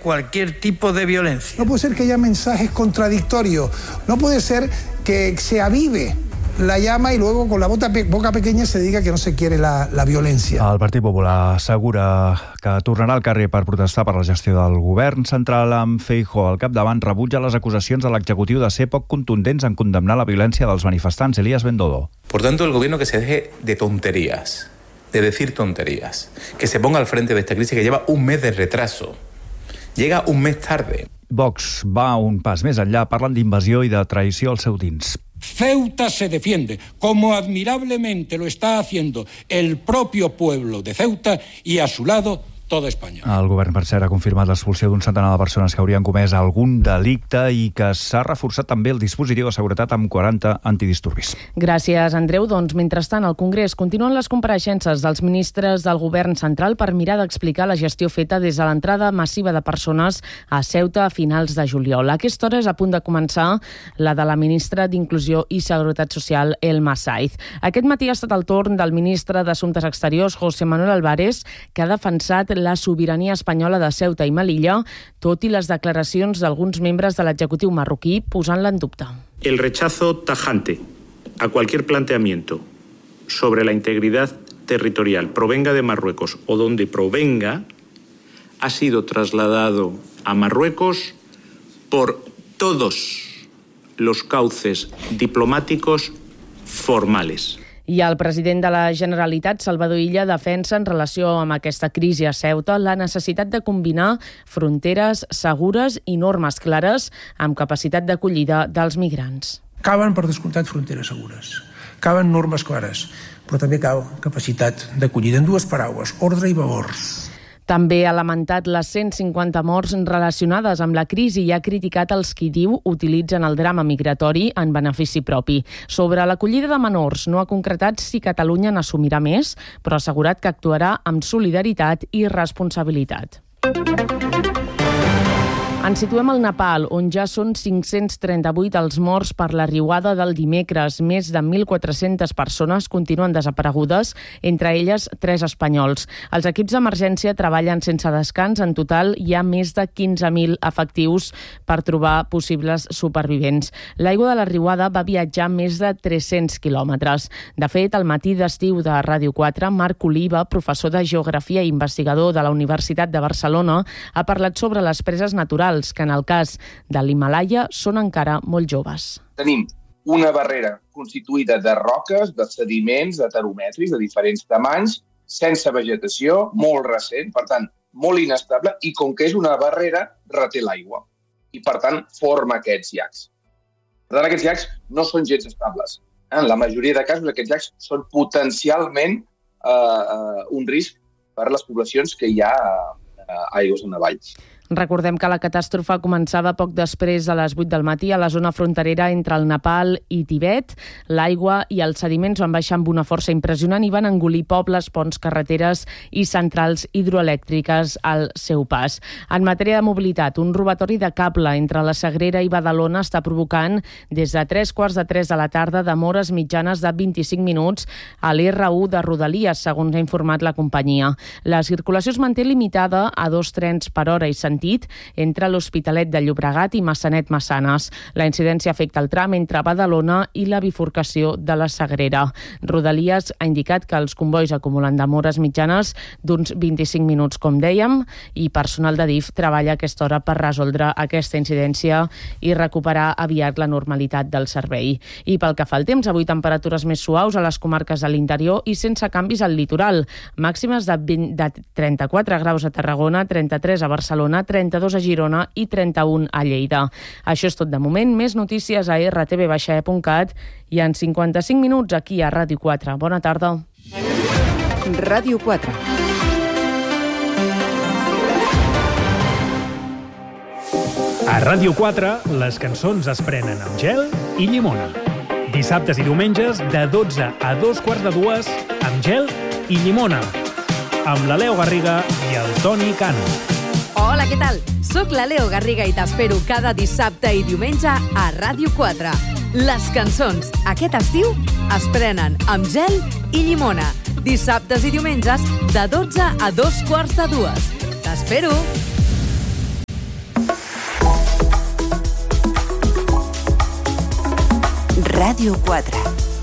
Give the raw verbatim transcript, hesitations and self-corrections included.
cualquier tipo de violencia. No puede ser que haya mensajes contradictorios, no puede ser que se avive la llama i luego con la boca, pe boca pequeña se diga que no se quiere la, la violència. El Partit Popular assegura que tornarà al carrer per protestar per la gestió del govern central amb Feijóo al capdavant. Rebutja les acusacions de l'executiu de ser poc contundents en condemnar la violència dels manifestants. Elías Bendodo. Por tanto, el gobierno que se deje de tonterías, de decir tonterías, que se ponga al frente de esta crisis que lleva un mes de retraso. Llega un mes tarde. Vox va un pas més enllà, parlant d'invasió i de traïció al seu dins. Ceuta se defiende, como admirablemente lo está haciendo el propio pueblo de Ceuta y a su lado tota Espanya. El govern, per cert, ha confirmat l'expulsió d'un centenar de persones que haurien comès algun delicte i que s'ha reforçat també el dispositiu de seguretat amb quaranta antidisturbis. Gràcies, Andreu. Doncs, mentrestant, al Congrés continuen les compareixences dels ministres del govern central per mirar d'explicar la gestió feta des de l'entrada massiva de persones a Ceuta a finals de juliol. A aquesta hora és a punt de començar la de la ministra d'Inclusió i Seguretat Social, Elma Saiz. Aquest matí ha estat el torn del ministre d'Assumptes Exteriors, José Manuel Álvarez, que ha defensat la sobirania espanyola de Ceuta i Melilla, tot i les declaracions d'alguns membres de l'executiu marroquí posant-la en dubte. El rechazo tajante a cualquier planteamiento sobre la integridad territorial, provenga de Marruecos o donde provenga, ha sido trasladado a Marruecos por todos los cauces diplomáticos formales. I el president de la Generalitat, Salvador Illa, defensa en relació amb aquesta crisi a Ceuta la necessitat de combinar fronteres segures i normes clares amb capacitat d'acollida dels migrants. Caben, per descomptat, fronteres segures. Caben normes clares, però també cal capacitat d'acollida. En dues paraules, ordre i valors. També ha lamentat les cent cinquanta morts relacionades amb la crisi i ha criticat els qui diu utilitzen el drama migratori en benefici propi. Sobre l'acollida de menors no ha concretat si Catalunya n'assumirà més, però ha assegurat que actuarà amb solidaritat i responsabilitat. Ens situem al Nepal, on ja són cinc-cents trenta-vuit els morts per la riuada del dimecres. Més de mil quatre-centes persones continuen desaparegudes, entre elles tres espanyols. Els equips d'emergència treballen sense descans. En total hi ha més de quinze mil efectius per trobar possibles supervivents. L'aigua de la riuada va viatjar més de tres-cents quilòmetres. De fet, al matí d'estiu de Ràdio quatre, Marc Oliva, professor de Geografia i investigador de la Universitat de Barcelona, ha parlat sobre les preses naturals, que en el cas de l'Himàlaia són encara molt joves. Tenim una barrera constituïda de roques, de sediments, de teromètrics de diferents tamanys, sense vegetació, molt recent, per tant, molt inestable, i com que és una barrera, reté l'aigua. I, per tant, forma aquests llacs. Per tant, aquests llacs no són gens estables. En la majoria de casos, aquests llacs són potencialment eh, un risc per a les poblacions que hi ha eh, aigües en avalls. Recordem que la catàstrofe començava poc després de les vuit del matí a la zona fronterera entre el Nepal i Tibet. L'aigua i els sediments van baixar amb una força impressionant i van engolir pobles, ponts, carreteres i centrals hidroelèctriques al seu pas. En matèria de mobilitat, un robatori de cable entre la Sagrera i Badalona està provocant des de tres quarts de tres de la tarda demores mitjanes de vint-i-cinc minuts a l'R u de Rodalies, segons ha informat la companyia. La circulació es manté limitada a dos trens per hora i sentit entre l'Hospitalet de Llobregat i Massanet-Massanes. La incidència afecta el tram entre Badalona i la bifurcació de la Sagrera. Rodalies ha indicat que els convois acumulen demores mitjanes d'uns vint-i-cinc minuts, com dèiem, i personal de D I F treballa a aquesta hora per resoldre aquesta incidència i recuperar aviat la normalitat del servei. I pel que fa al temps, avui temperatures més suaus a les comarques de l'interior i sense canvis al litoral. Màximes de, vint, de trenta-quatre graus a Tarragona, trenta-tres a Barcelona, trenta-dos a Girona i trenta-un a Lleida. Això és tot de moment. Més notícies a erre te ve baixa e punt cat i en cinquanta-cinc minuts aquí a Ràdio quatre. Bona tarda. Ràdio quatre. A Ràdio quatre, les cançons es prenen amb gel i llimona. Dissabtes i diumenges, de dotze a dos quarts de dues, amb gel i llimona. Amb la Leo Garriga i el Toni Cano. Hola, què tal? Soc la Leo Garriga i t'espero cada dissabte i diumenge a Ràdio quatre. Les cançons aquest estiu es prenen amb gel i llimona. Dissabtes i diumenges de dotze a dos quarts de dues. T'espero! Ràdio quatre.